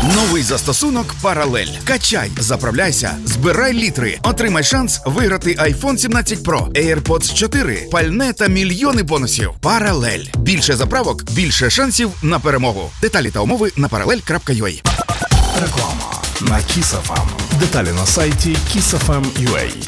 Новий застосунок «Паралель». Качай, заправляйся, збирай літри. Отримай шанс виграти iPhone 17 Pro, AirPods 4, пальне та мільйони бонусів. «Паралель». Більше заправок, більше шансів на перемогу. Деталі та умови на parallel.ua. Реклама на Kiss FM. Деталі на сайті kissfm.ua.